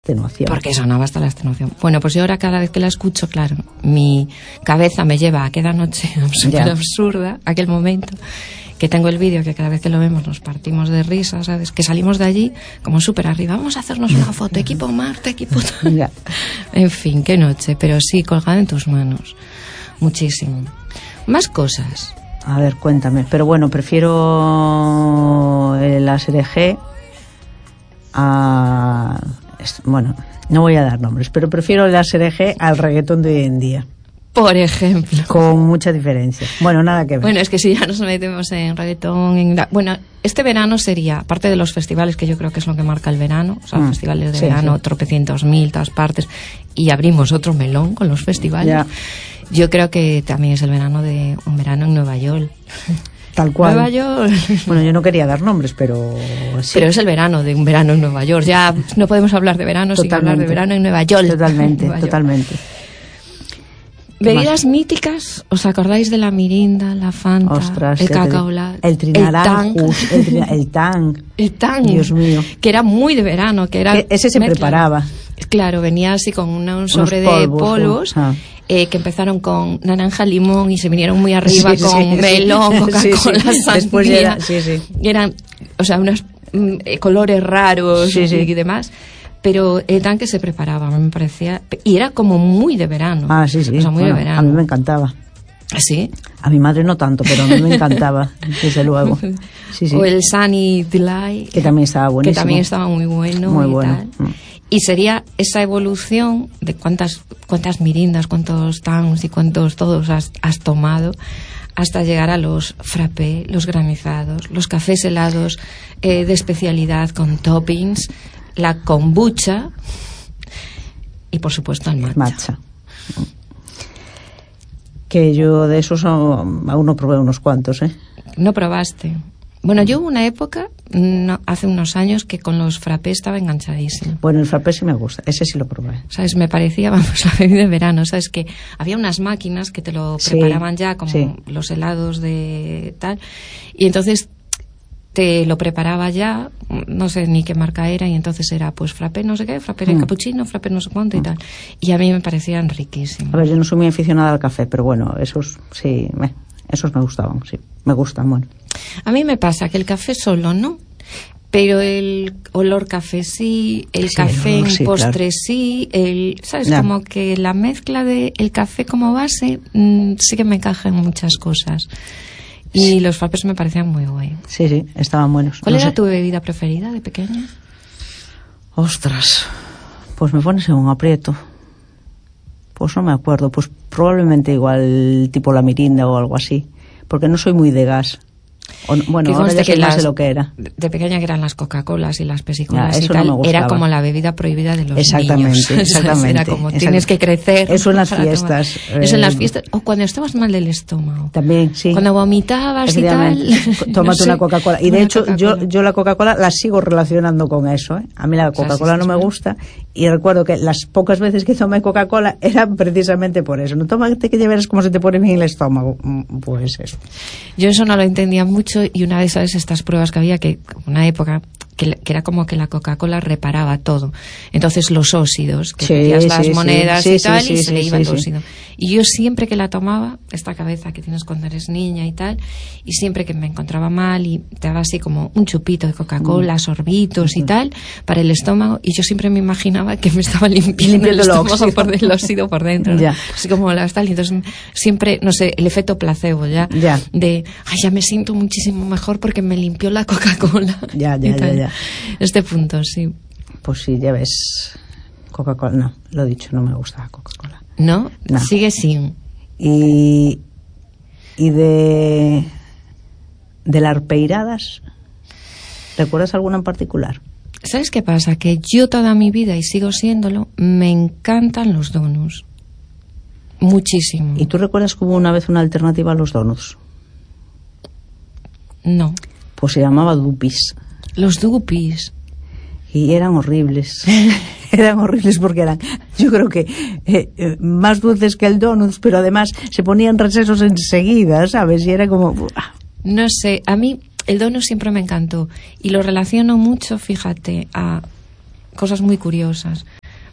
extenuación. Porque sonaba hasta la extenuación. Bueno, pues yo ahora cada vez que la escucho, claro, mi cabeza me lleva a aquella noche súper absurda, aquel momento, que tengo el vídeo que cada vez que lo vemos nos partimos de risa, ¿sabes? Que salimos de allí como súper arriba, vamos a hacernos una foto, equipo Marte, equipo... En fin, qué noche, pero sí, colgada en tus manos. Muchísimo. Más cosas. A ver, cuéntame. Pero bueno, prefiero la SRG a... Bueno, no voy a dar nombres, pero prefiero la SRG al reggaetón de hoy en día. Por ejemplo. Con mucha diferencia. Bueno, nada que ver. Bueno, es que si ya nos metemos en reggaetón... Bueno, este verano sería, aparte de los festivales, que yo creo que es lo que marca el verano, o sea, festivales de verano, tropecientos mil, todas partes, y abrimos otro melón con los festivales. Ya. Yo creo que también es el verano de un verano en Nueva York. Tal cual. Nueva York. Bueno, yo no quería dar nombres, pero sí. Pero es el verano de un verano en Nueva York. Ya no podemos hablar de verano sin hablar de verano en Nueva York. Totalmente, Nueva York. Totalmente. Bebidas míticas, ¿os acordáis de la Mirinda, la Fanta, ostras, el Cacao, el Trinaranjus, el Tang? El Tang, Dios mío. Que era muy de verano, que era... Ese se preparaba. Claro, venía así con un sobre de polvos, que empezaron con naranja, limón y se vinieron muy arriba con melón, Coca-Cola, sandía. Y eran, o sea, unos colores raros y demás. Pero el tanque se preparaba, a mí me parecía... Y era como muy de verano. Ah, sí. O sea, muy de verano. A mí me encantaba. ¿Sí? A mi madre no tanto, pero a mí me encantaba, desde luego. Sí. O el Sunny Delight. Que también estaba buenísimo. Que también estaba muy bueno. Muy bueno. Tal. Y sería esa evolución de cuántas mirindas, cuántos tangs y cuántos todos has tomado, hasta llegar a los frappés, los granizados, los cafés helados de especialidad con toppings, la kombucha y por supuesto el matcha. Que yo de esos aún no probé unos cuantos, ¿eh? ¿No probaste? Bueno, yo hubo una época, hace unos años, que con los frappés estaba enganchadísima. Bueno, el frappé sí me gusta, ese sí lo probé. ¿Sabes? Me parecía, vamos, la bebida de verano, ¿sabes? Que había unas máquinas que te lo preparaban ya, como los helados de tal, y entonces te lo preparaba ya, no sé ni qué marca era, y entonces era pues frappé no sé qué, frappé de cappuccino, frappé no sé cuánto y tal. Y a mí me parecían riquísimos. A ver, yo no soy muy aficionada al café, pero bueno, esos sí, esos me gustaban, sí, me gustan, bueno. A mí me pasa que el café solo no, pero el olor café sí, el café en postre claro. Sí, ¿sabes? Ya. Como que la mezcla de el café como base sí que me encaja en muchas cosas. Y los frappés me parecían muy buenos. Sí, estaban buenos. ¿Cuál era tu bebida preferida de pequeña? Ostras, pues me pones en un aprieto. Pues no me acuerdo, pues probablemente igual tipo la Mirinda o algo así, porque no soy muy de gas. Bueno, ahora ya sé más de lo que era. De pequeña que eran las Coca-Colas y las Pepsi-Colas y eso tal, no me era como la bebida prohibida de los niños. Exactamente. Era como tienes que crecer. Eso en las fiestas. Eso en las fiestas. O cuando estabas mal del estómago. También, sí. Cuando vomitabas y tal. Tómate una Coca-Cola. Y de hecho, yo la Coca-Cola la sigo relacionando con eso, ¿eh? A mí la Coca-Cola no me gusta. Y recuerdo que las pocas veces que tomé Coca-Cola era precisamente por eso. No tómate que lleves como se te pone bien el estómago. Pues eso. Yo eso no lo entendía mucho y una vez, ¿sabes? Estas pruebas que había, que una época que era como que la Coca-Cola reparaba todo. Entonces los óxidos, que metías las monedas y tal, y se le iba el óxido. Y yo siempre que la tomaba, esta cabeza que tienes cuando eres niña y tal, y siempre que me encontraba mal y te daba así como un chupito de Coca-Cola, sorbitos y tal, para el estómago, y yo siempre me imaginaba que me estaba limpiando el estómago por el óxido por dentro, ¿no? Así como las tal, y entonces siempre, no sé, el efecto placebo ya. De, ya me siento muchísimo mejor porque me limpió la Coca-Cola. Ya. Este punto, sí. Pues sí, ya ves. Coca-Cola, no, lo he dicho, no me gusta la Coca-Cola. ¿No? Sigue sin. Y de las arpeiradas, ¿recuerdas alguna en particular? ¿Sabes qué pasa? Que yo toda mi vida, y sigo siéndolo, me encantan los donuts. Muchísimo. ¿Y tú recuerdas que hubo una vez una alternativa a los donuts? No. Pues se llamaba Dupis. Los Dupis. Y eran horribles. Eran horribles porque eran, yo creo que más dulces que el donuts, pero además se ponían recesos enseguida, ¿sabes? Y era como... No sé, a mí el donut siempre me encantó y lo relaciono mucho, fíjate, cosas muy curiosas,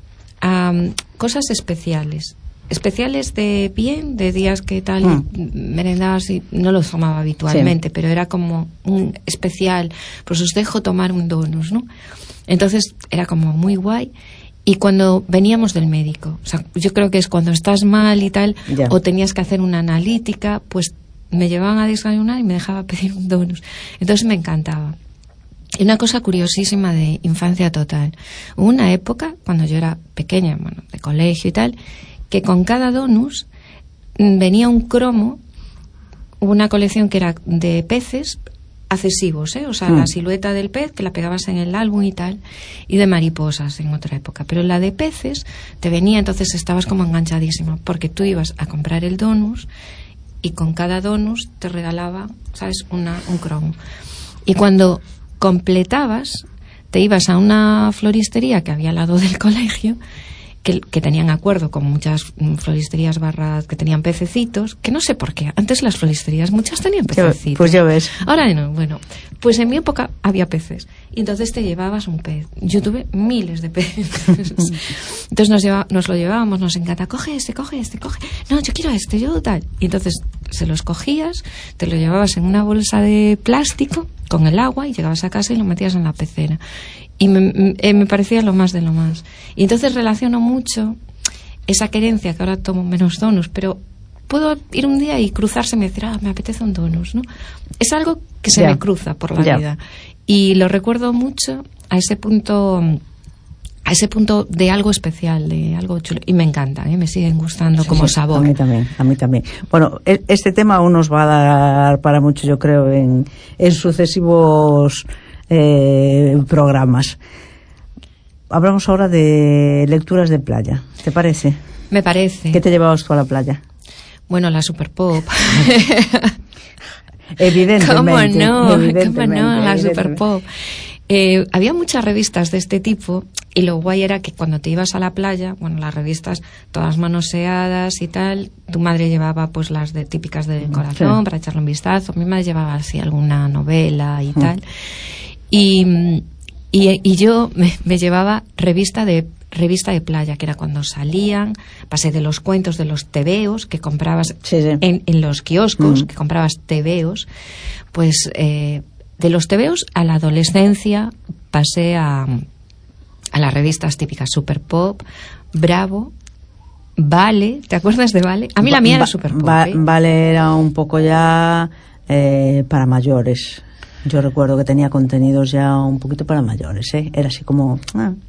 cosas especiales de bien, de días que tal merendabas y no lo tomaba habitualmente, pero era como un especial, pues os dejo tomar un donus, ¿no? Entonces era como muy guay. Y cuando veníamos del médico, o sea, yo creo que es cuando estás mal y tal, o tenías que hacer una analítica, pues me llevaban a desayunar y me dejaba pedir un donus. Entonces me encantaba. Y una cosa curiosísima de infancia total. Hubo una época, cuando yo era pequeña, bueno, de colegio y tal, que con cada donus venía un cromo, hubo una colección que era de peces accesivos, o sea, la silueta del pez que la pegabas en el álbum y tal, y de mariposas en otra época, pero la de peces te venía, entonces estabas como enganchadísima, porque tú ibas a comprar el donus y con cada donus te regalaba, ¿sabes?, un cromo. Y cuando completabas, te ibas a una floristería que había al lado del colegio, que tenían acuerdo con muchas floristerías barras que tenían pececitos, que no sé por qué. Antes las floristerías muchas tenían pececitos. Pues ya ves. Ahora no. Bueno, pues en mi época había peces. Y entonces te llevabas un pez. Yo tuve miles de peces. Entonces nos lo llevábamos, nos encanta. Coge este. No, yo quiero este, yo tal. Y entonces se los cogías, te lo llevabas en una bolsa de plástico con el agua y llegabas a casa y lo metías en la pecera. Y me parecía lo más de lo más. Y entonces relaciono mucho esa querencia, que ahora tomo menos donus, pero puedo ir un día y cruzarse y decir, me apetece un donus, ¿no? Es algo que se me cruza por la vida. Y lo recuerdo mucho a ese punto de algo especial, de algo chulo. Y me encanta, me siguen gustando como sabor. A mí también. Bueno, este tema aún nos va a dar para mucho, yo creo, en sucesivos programas. Hablamos ahora de lecturas de playa, ¿te parece? Me parece. ¿Qué te llevabas tú a la playa? Bueno, la Super Pop. Evidentemente. ¿Cómo no? La Super Pop. Había muchas revistas de este tipo y lo guay era que cuando te ibas a la playa, bueno, las revistas todas manoseadas y tal, tu madre llevaba pues las típicas de corazón para echarle un vistazo, mi madre llevaba así alguna novela y tal, y yo me llevaba revista de playa, que era cuando salían, pasé de los cuentos de los tebeos que comprabas en los kioscos, que comprabas tebeos, pues de los tebeos a la adolescencia pasé a las revistas típicas Super-Pop, Bravo, Vale. ¿Te acuerdas de Vale? A mí la mía era Super-Pop. Vale era un poco ya para mayores. Yo recuerdo que tenía contenidos ya un poquito para mayores, Era así como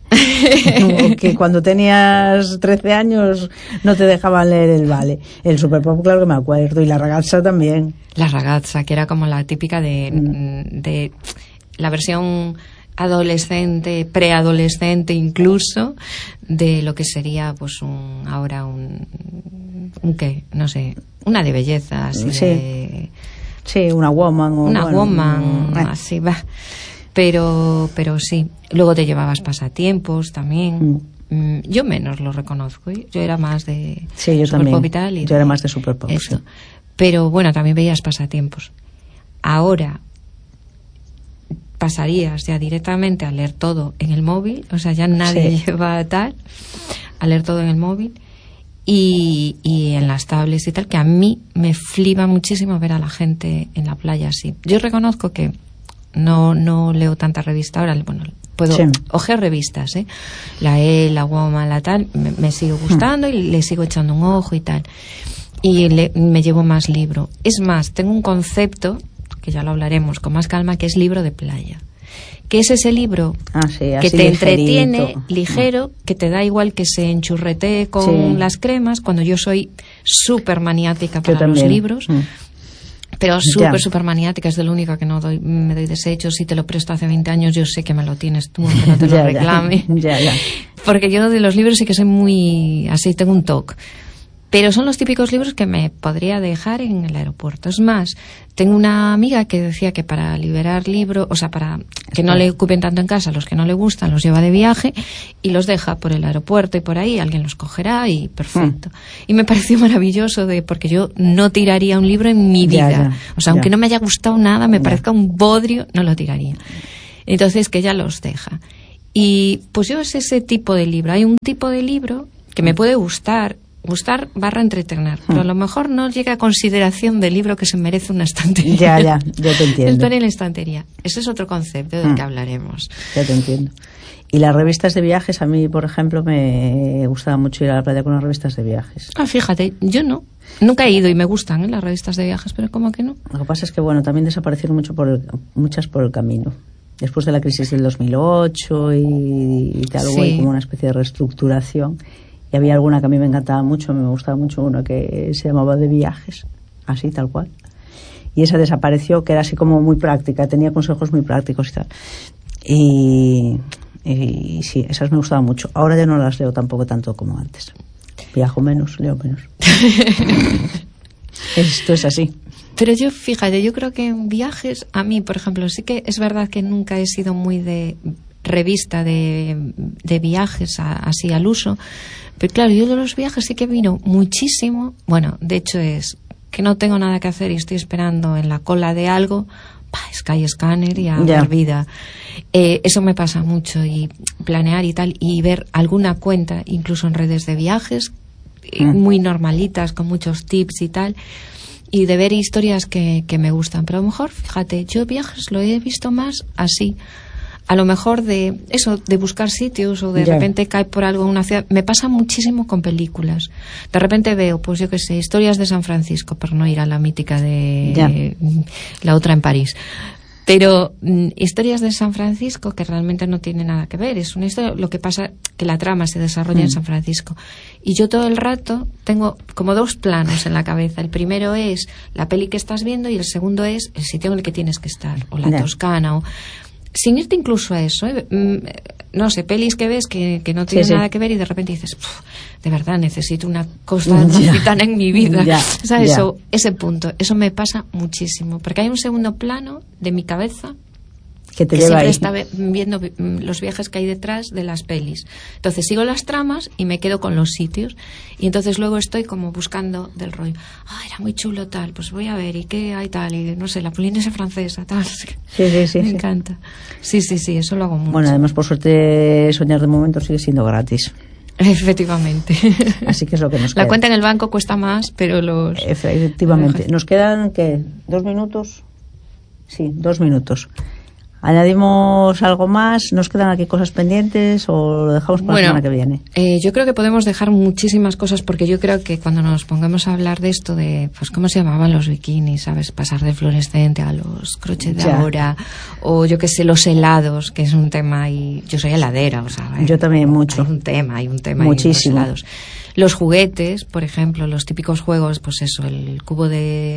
que cuando tenías 13 años no te dejaban leer el Vale. El Super-Pop, claro que me acuerdo, y la Ragazza también. La Ragazza, que era como la típica de la versión adolescente, preadolescente incluso, de lo que sería pues un qué, no sé, una de belleza, así Sí, una woman. Así va. Pero sí. Luego te llevabas pasatiempos también. Yo menos lo reconozco. Yo era más de Super Pop y tal. Yo era más de Super Pop, sí. Pero bueno, también veías pasatiempos. Ahora pasarías ya directamente a leer todo en el móvil. O sea, ya nadie lleva tal. A leer todo en el móvil. Y en las tablets y tal, que a mí me flipa muchísimo ver a la gente en la playa así. Yo reconozco que no leo tanta revista ahora, bueno, puedo ojear revistas, la la Woman, la tal, me sigue gustando y le sigo echando un ojo y tal. Y me llevo más libro. Es más, tengo un concepto, que ya lo hablaremos con más calma, que es libro de playa. Que es ese libro que te entretiene, ligero, que te da igual que se enchurretee con las cremas, cuando yo soy súper maniática para los libros, pero súper maniática, es de lo único que me doy desechos. Si te lo presto hace 20 años, yo sé que me lo tienes tú, aunque no te lo reclame. Porque yo de los libros sí que soy muy así, tengo un toque. Pero son los típicos libros que me podría dejar en el aeropuerto. Es más, tengo una amiga que decía que para liberar libros, o sea, para que no le ocupen tanto en casa, los que no le gustan los lleva de viaje y los deja por el aeropuerto y por ahí, alguien los cogerá y perfecto. Y me pareció maravilloso porque yo no tiraría un libro en mi vida. O sea, aunque no me haya gustado nada, me parezca un bodrio, no lo tiraría. Entonces, que ella los deja. Y pues yo es ese tipo de libro. Hay un tipo de libro que me puede gustar / entretener, pero a lo mejor no llega a consideración del libro que se merece una estantería. Ya te entiendo. Está en la estantería. Ese es otro concepto del que hablaremos. Ya te entiendo. Y las revistas de viajes, a mí, por ejemplo, me gustaba mucho ir a la playa con las revistas de viajes. Fíjate, yo no. Nunca he ido y me gustan las revistas de viajes, pero como que no. Lo que pasa es que, también desaparecieron muchas por el camino. Después de la crisis del 2008 y tal, hubo como una especie de reestructuración. Y había alguna que a mí me encantaba mucho, me gustaba mucho una que se llamaba De Viajes, así, tal cual. Y esa desapareció, que era así como muy práctica, tenía consejos muy prácticos y tal. Y sí, esas me gustaban mucho. Ahora ya no las leo tampoco tanto como antes. Viajo menos, leo menos. Esto es así. Pero yo, fíjate, yo creo que en viajes, a mí, por ejemplo, sí que es verdad que nunca he sido muy de revista de viajes así al uso, pero claro, yo de los viajes sí que vino muchísimo. Bueno, de hecho es que no tengo nada que hacer y estoy esperando en la cola de algo, Skyscanner y a dar vida. Eso me pasa mucho, y planear y tal, y ver alguna cuenta incluso en redes de viajes muy normalitas, con muchos tips y tal, y de ver historias que me gustan. Pero a lo mejor, fíjate, yo viajes lo he visto más así, a lo mejor de eso, de buscar sitios, o de repente cae por algo en una ciudad. Me pasa muchísimo con películas. De repente veo, pues yo qué sé, Historias de San Francisco, por no ir a la mítica de la otra en París. Pero Historias de San Francisco, que realmente no tiene nada que ver, es una historia, lo que pasa que la trama se desarrolla en San Francisco. Y yo todo el rato tengo como dos planos en la cabeza. El primero es la peli que estás viendo, y el segundo es el sitio en el que tienes que estar, o la Toscana, o sin irte incluso a eso, no sé, pelis que ves que no tienen nada que ver, y de repente dices, de verdad necesito una costa napolitana en mi vida. ¿Sabes? Ese punto, eso me pasa muchísimo, porque hay un segundo plano de mi cabeza que siempre está viendo los viajes que hay detrás de las pelis. Entonces sigo las tramas y me quedo con los sitios, y entonces luego estoy como buscando del rollo, era muy chulo tal, pues voy a ver, y qué hay tal, y no sé, la Polinesia francesa tal. Sí. Me encanta. Sí, eso lo hago mucho. Bueno, además, por suerte, Soñar de Momento sigue siendo gratis. Efectivamente. Así que es lo que nos queda. La cuenta en el banco cuesta más, pero Efectivamente. Nos quedan, ¿qué? ¿2 minutos? Sí, 2 minutos. ¿Añadimos algo más? ¿Nos quedan aquí cosas pendientes o lo dejamos para la semana que viene? Yo creo que podemos dejar muchísimas cosas, porque yo creo que cuando nos pongamos a hablar de esto de, pues, ¿cómo se llamaban los bikinis? ¿Sabes? Pasar del fluorescente a los crochet de ahora, o yo qué sé, los helados, que es un tema, y yo soy heladera, o sea, yo también mucho. Hay un tema muchísimo. Los helados. Los juguetes, por ejemplo, los típicos juegos, pues eso, el cubo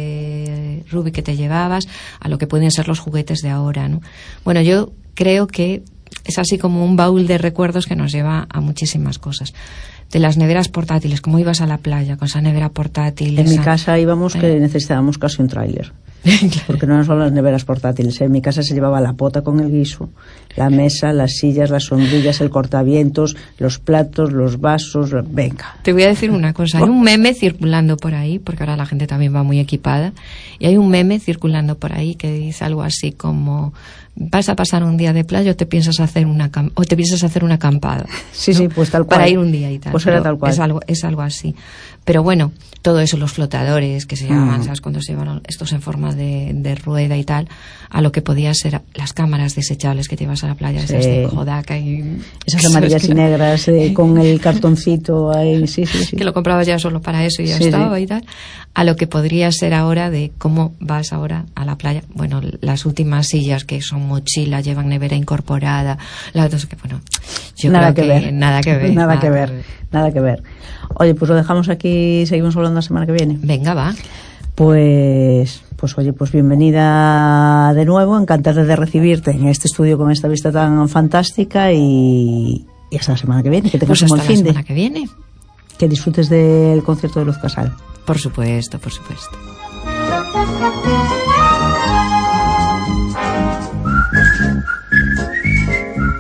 de Rubik que te llevabas, a lo que pueden ser los juguetes de ahora, ¿no? Bueno, yo creo que es así como un baúl de recuerdos que nos lleva a muchísimas cosas. De las neveras portátiles, como ibas a la playa con esa nevera portátil. En mi casa íbamos que necesitábamos casi un tráiler. Porque no son las neveras portátiles. En mi casa se llevaba la pota con el guiso, la mesa, las sillas, las sombrillas, el cortavientos, los platos, los vasos. Venga. Te voy a decir una cosa. Hay un meme circulando por ahí, porque ahora la gente también va muy equipada, y hay un meme circulando por ahí que dice algo así como: vas a pasar un día de playa o te piensas hacer una acampada. Sí, ¿no? Pues tal cual. Para ir un día y tal. Pues era tal cual. Es algo así. Pero bueno, todo eso, los flotadores que se llaman, ¿sabes? Cuando se llevan estos en forma de rueda y tal, a lo que podía ser las cámaras desechables que te ibas a la playa, esas de Kodak y esas amarillas y negras con el cartoncito ahí, sí. Que lo comprabas ya solo para eso y ya estaba y tal. A lo que podría ser ahora de cómo vas ahora a la playa. Bueno, las últimas sillas que son mochila, llevan nevera incorporada, nada que ver. Oye, pues lo dejamos aquí, seguimos hablando la semana que viene. Venga, va. Pues oye, pues bienvenida de nuevo, encantada de recibirte en este estudio con esta vista tan fantástica, y hasta la semana que viene, que tengas un buen fin de. Hasta la semana que viene. Que disfrutes del concierto de Luz Casal. Por supuesto.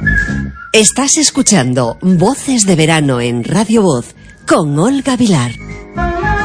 Estás escuchando Voces de Verano en Radio Voz con Olga Vilar.